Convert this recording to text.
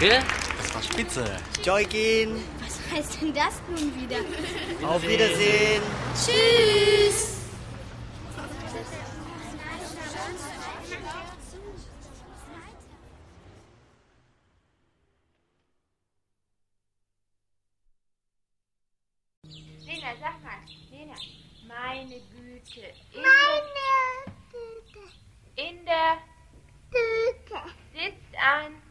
Danke, das war spitze. Joikin. Was heißt denn das nun wieder? Auf Wiedersehen. Tschüss. Lena, sag mal, Lena, meine Güte. In der Tüte sitzt ein